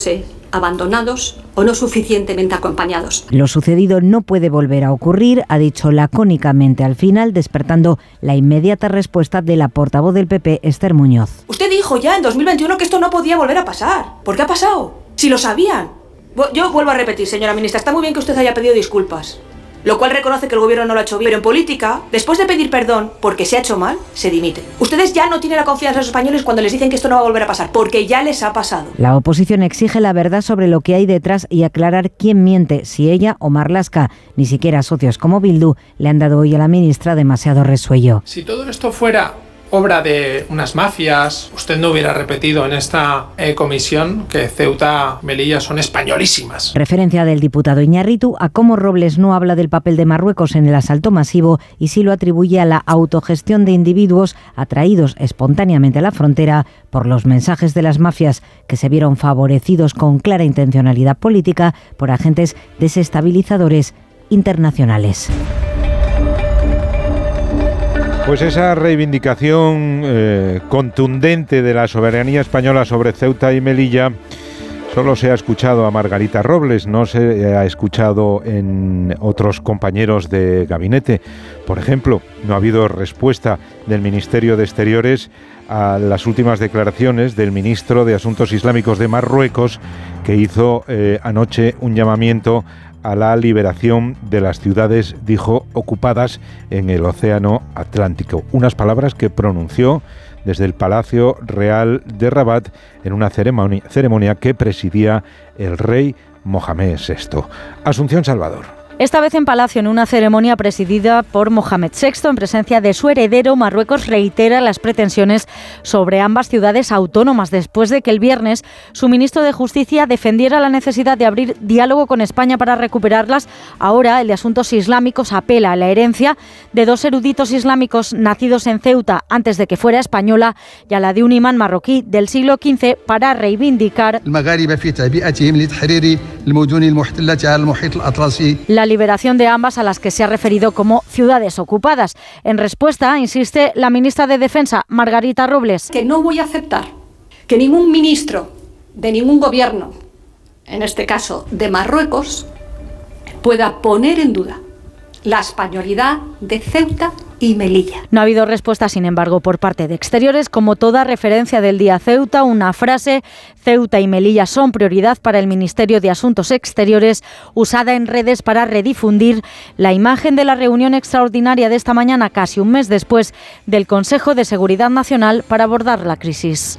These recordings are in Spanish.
abandonados o no suficientemente acompañados. Lo sucedido no puede volver a ocurrir, ha dicho lacónicamente al final, despertando la inmediata respuesta de la portavoz del PP, Esther Muñoz. Usted dijo ya en 2021 que esto no podía volver a pasar. ¿Por qué ha pasado? Si lo sabían. Yo vuelvo a repetir, señora ministra, está muy bien que usted haya pedido disculpas, lo cual reconoce que el gobierno no lo ha hecho bien, pero en política, después de pedir perdón porque se ha hecho mal, se dimite. Ustedes ya no tienen la confianza de los españoles cuando les dicen que esto no va a volver a pasar, porque ya les ha pasado. La oposición exige la verdad sobre lo que hay detrás y aclarar quién miente, si ella o Marlaska. Ni siquiera socios como Bildu le han dado hoy a la ministra demasiado resuello. Si todo esto fuera obra de unas mafias, usted no hubiera repetido en esta comisión que Ceuta y Melilla son españolísimas. Referencia del diputado Iñárritu a cómo Robles no habla del papel de Marruecos en el asalto masivo y sí lo atribuye a la autogestión de individuos atraídos espontáneamente a la frontera por los mensajes de las mafias que se vieron favorecidos con clara intencionalidad política por agentes desestabilizadores internacionales. Pues esa reivindicación contundente de la soberanía española sobre Ceuta y Melilla solo se ha escuchado a Margarita Robles, no se ha escuchado en otros compañeros de gabinete. Por ejemplo, no ha habido respuesta del Ministerio de Exteriores a las últimas declaraciones del ministro de Asuntos Islámicos de Marruecos, que hizo anoche un llamamiento a la liberación de las ciudades, dijo, ocupadas en el Océano Atlántico. Unas palabras que pronunció desde el Palacio Real de Rabat en una ceremonia que presidía el rey Mohamed VI. Asunción Salvador. Esta vez en Palacio, en una ceremonia presidida por Mohamed VI, en presencia de su heredero, Marruecos reitera las pretensiones sobre ambas ciudades autónomas, después de que el viernes su ministro de Justicia defendiera la necesidad de abrir diálogo con España para recuperarlas. Ahora, el de Asuntos Islámicos apela a la herencia de dos eruditos islámicos nacidos en Ceuta antes de que fuera española y a la de un imán marroquí del siglo XV para reivindicar la liberación de ambas, a las que se ha referido como ciudades ocupadas. En respuesta, insiste la ministra de Defensa, Margarita Robles. Que no voy a aceptar que ningún ministro de ningún gobierno, en este caso de Marruecos, pueda poner en duda la españolidad de Ceuta y Melilla. No ha habido respuesta, sin embargo, por parte de Exteriores, como toda referencia del día Ceuta, una frase: Ceuta y Melilla son prioridad para el Ministerio de Asuntos Exteriores, usada en redes para redifundir la imagen de la reunión extraordinaria de esta mañana, casi un mes después del Consejo de Seguridad Nacional para abordar la crisis.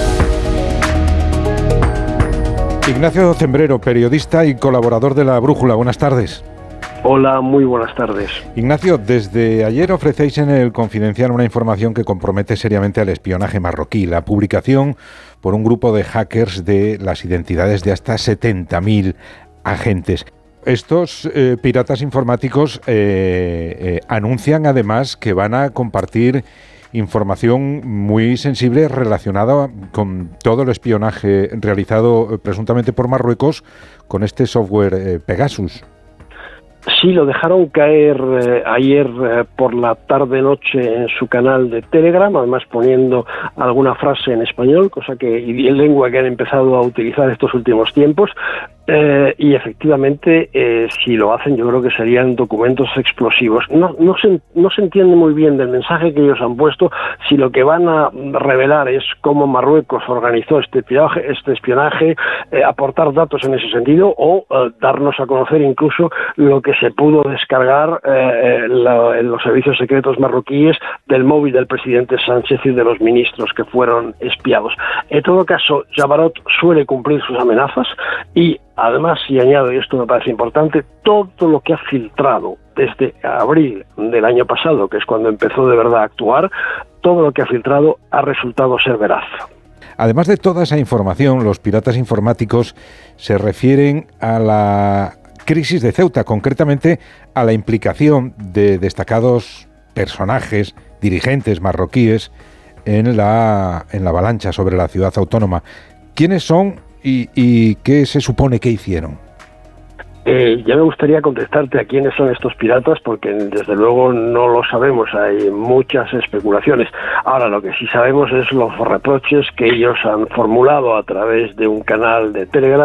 Ignacio Cembrero, periodista y colaborador de La Brújula. Buenas tardes. Hola, muy buenas tardes. Ignacio, desde ayer ofrecéis en El Confidencial una información que compromete seriamente al espionaje marroquí, la publicación por un grupo de hackers de las identidades de hasta 70.000 agentes. Estos piratas informáticos anuncian además que van a compartir información muy sensible relacionada con todo el espionaje realizado presuntamente por Marruecos con este software Pegasus. Sí, lo dejaron caer ayer por la tarde-noche en su canal de Telegram, además poniendo alguna frase en español, cosa que y en lengua que han empezado a utilizar estos últimos tiempos. Y efectivamente, si lo hacen, yo creo que serían documentos explosivos. No se entiende muy bien del mensaje que ellos han puesto si lo que van a revelar es cómo Marruecos organizó este espionaje, aportar datos en ese sentido o darnos a conocer incluso lo que se pudo descargar en los servicios secretos marroquíes del móvil del presidente Sánchez y de los ministros que fueron espiados. En todo caso, Jabarot suele cumplir sus amenazas y además, y añado, y esto me parece importante, todo lo que ha filtrado desde abril del año pasado, que es cuando empezó de verdad a actuar, todo lo que ha filtrado ha resultado ser veraz. Además de toda esa información, los piratas informáticos se refieren a la crisis de Ceuta, concretamente a la implicación de destacados personajes, dirigentes marroquíes, en la avalancha sobre la ciudad autónoma. ¿Quiénes son y qué se supone que hicieron? Ya me gustaría contestarte a quiénes son estos piratas, porque desde luego no lo sabemos, hay muchas especulaciones. Ahora, lo que sí sabemos es los reproches que ellos han formulado a través de un canal de Telegram